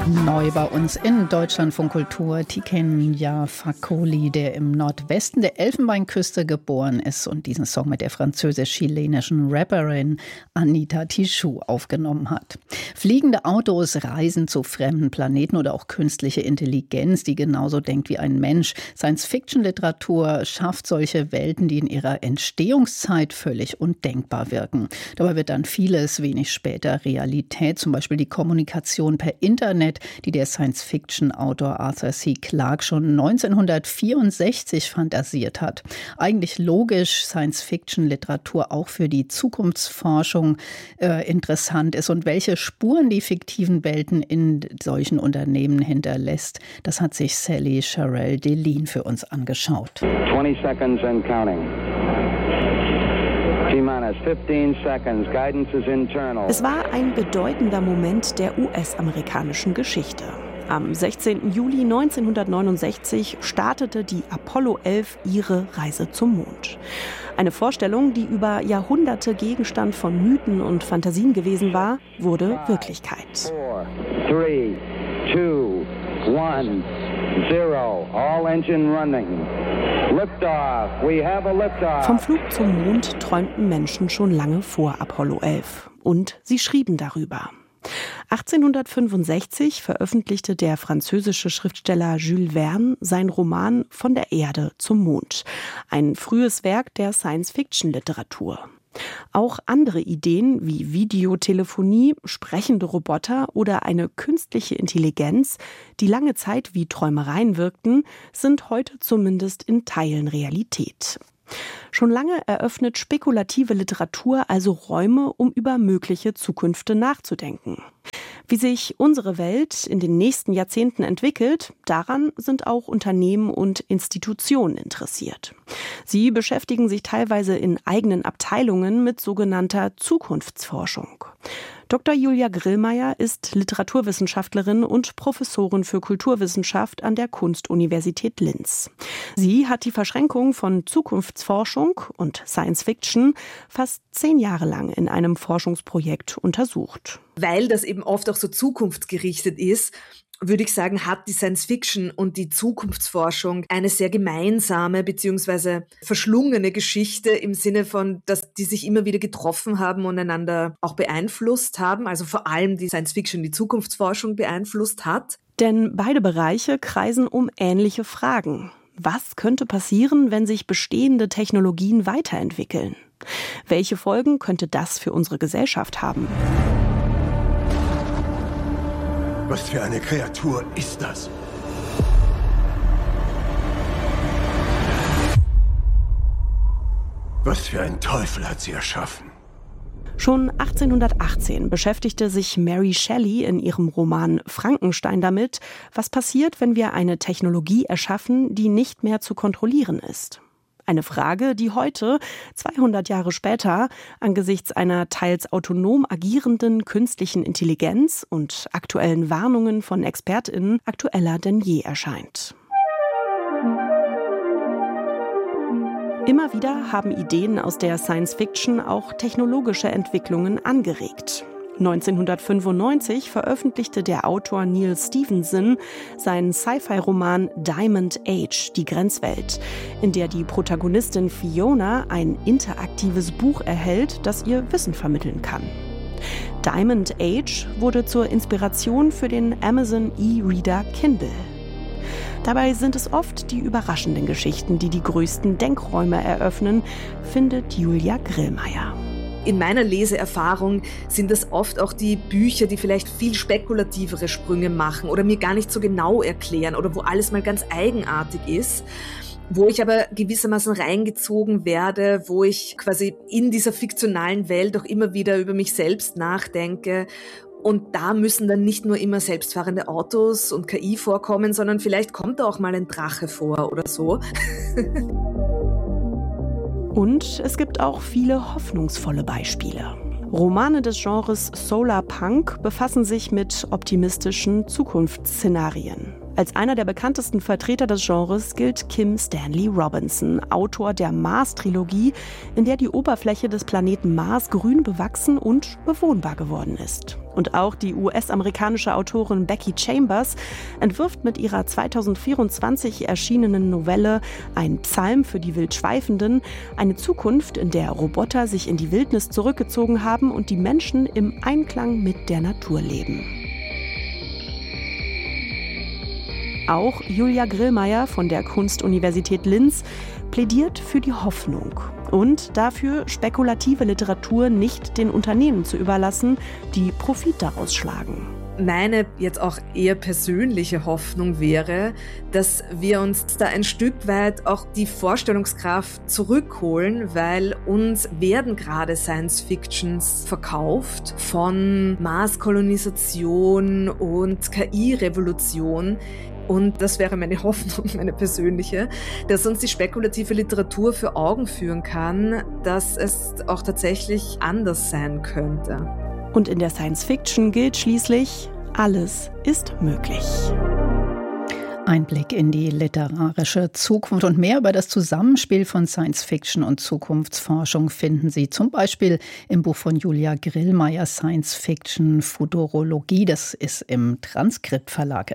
Neu bei uns in Deutschlandfunk Kultur Tiken Fakoli, der im Nordwesten der Elfenbeinküste geboren ist und diesen Song mit der französisch-chilenischen Rapperin Anita Tijoux aufgenommen hat. Fliegende Autos, Reisen zu fremden Planeten oder auch künstliche Intelligenz, die genauso denkt wie ein Mensch. Science-Fiction-Literatur schafft solche Welten, die in ihrer Entstehungszeit völlig undenkbar wirken. Dabei wird dann vieles wenig später Realität, zum Beispiel die Kommunikation per Internet, die der Science-Fiction-Autor Arthur C. Clarke schon 1964 fantasiert hat. Eigentlich logisch, Science-Fiction-Literatur auch für die Zukunftsforschung interessant ist und welche Spuren die fiktiven Welten in solchen Unternehmen hinterlässt, das hat sich Sally Sherrill Delin für uns angeschaut. 20 seconds and counting. Es war ein bedeutender Moment der US-amerikanischen Geschichte. Am 16. Juli 1969 startete die Apollo 11 ihre Reise zum Mond. Eine Vorstellung, die über Jahrhunderte Gegenstand von Mythen und Fantasien gewesen war, wurde Wirklichkeit. 4, 3, 2, 1, 0, all engine running. Liftoff. We have a liftoff. Vom Flug zum Mond träumten Menschen schon lange vor Apollo 11. Und sie schrieben darüber. 1865 veröffentlichte der französische Schriftsteller Jules Verne sein Roman Von der Erde zum Mond. Ein frühes Werk der Science-Fiction-Literatur. Auch andere Ideen wie Videotelefonie, sprechende Roboter oder eine künstliche Intelligenz, die lange Zeit wie Träumereien wirkten, sind heute zumindest in Teilen Realität. Schon lange eröffnet spekulative Literatur also Räume, um über mögliche Zukünfte nachzudenken. Wie sich unsere Welt in den nächsten Jahrzehnten entwickelt, daran sind auch Unternehmen und Institutionen interessiert. Sie beschäftigen sich teilweise in eigenen Abteilungen mit sogenannter Zukunftsforschung. Dr. Julia Grillmeier ist Literaturwissenschaftlerin und Professorin für Kulturwissenschaft an der Kunstuniversität Linz. Sie hat die Verschränkung von Zukunftsforschung und Science Fiction fast 10 Jahre lang in einem Forschungsprojekt untersucht. Weil das eben oft auch so zukunftsgerichtet ist, würde ich sagen, hat die Science-Fiction und die Zukunftsforschung eine sehr gemeinsame bzw. verschlungene Geschichte im Sinne von, dass die sich immer wieder getroffen haben und einander auch beeinflusst haben. Also vor allem die Science-Fiction die Zukunftsforschung beeinflusst hat. Denn beide Bereiche kreisen um ähnliche Fragen. Was könnte passieren, wenn sich bestehende Technologien weiterentwickeln? Welche Folgen könnte das für unsere Gesellschaft haben? Was für eine Kreatur ist das? Was für ein Teufel hat sie erschaffen? Schon 1818 beschäftigte sich Mary Shelley in ihrem Roman Frankenstein damit, was passiert, wenn wir eine Technologie erschaffen, die nicht mehr zu kontrollieren ist. Eine Frage, die heute, 200 Jahre später, angesichts einer teils autonom agierenden künstlichen Intelligenz und aktuellen Warnungen von ExpertInnen aktueller denn je erscheint. Immer wieder haben Ideen aus der Science-Fiction auch technologische Entwicklungen angeregt. 1995 veröffentlichte der Autor Neal Stephenson seinen Sci-Fi-Roman Diamond Age, die Grenzwelt, in der die Protagonistin Fiona ein interaktives Buch erhält, das ihr Wissen vermitteln kann. Diamond Age wurde zur Inspiration für den Amazon E-Reader Kindle. Dabei sind es oft die überraschenden Geschichten, die die größten Denkräume eröffnen, findet Julia Grillmeier. In meiner Leseerfahrung sind es oft auch die Bücher, die vielleicht viel spekulativere Sprünge machen oder mir gar nicht so genau erklären oder wo alles mal ganz eigenartig ist, wo ich aber gewissermaßen reingezogen werde, wo ich quasi in dieser fiktionalen Welt auch immer wieder über mich selbst nachdenke. Und da müssen dann nicht nur immer selbstfahrende Autos und KI vorkommen, sondern vielleicht kommt da auch mal ein Drache vor oder so. Und es gibt auch viele hoffnungsvolle Beispiele. Romane des Genres Solarpunk befassen sich mit optimistischen Zukunftsszenarien. Als einer der bekanntesten Vertreter des Genres gilt Kim Stanley Robinson, Autor der Mars-Trilogie, in der die Oberfläche des Planeten Mars grün bewachsen und bewohnbar geworden ist. Und auch die US-amerikanische Autorin Becky Chambers entwirft mit ihrer 2024 erschienenen Novelle Ein Psalm für die Wildschweifenden eine Zukunft, in der Roboter sich in die Wildnis zurückgezogen haben und die Menschen im Einklang mit der Natur leben. Auch Julia Grillmeier von der Kunstuniversität Linz plädiert für die Hoffnung und dafür, spekulative Literatur nicht den Unternehmen zu überlassen, die Profit daraus schlagen. Meine jetzt auch eher persönliche Hoffnung wäre, dass wir uns da ein Stück weit auch die Vorstellungskraft zurückholen, weil uns werden gerade Science-Fictions verkauft von Marskolonisation und KI-Revolution. Und das wäre meine Hoffnung, meine persönliche, dass uns die spekulative Literatur vor Augen führen kann, dass es auch tatsächlich anders sein könnte. Und in der Science-Fiction gilt schließlich, alles ist möglich. Ein Blick in die literarische Zukunft und mehr über das Zusammenspiel von Science-Fiction und Zukunftsforschung finden Sie zum Beispiel im Buch von Julia Grillmeier Science-Fiction Futurologie. Das ist im Transkript Verlag